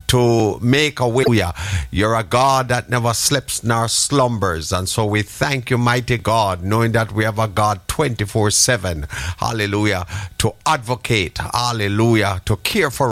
to make a way. You're a God that never sleeps nor slumbers. And so we thank you, mighty God, knowing that we have a God 24/7. Hallelujah. To advocate. Hallelujah. To care for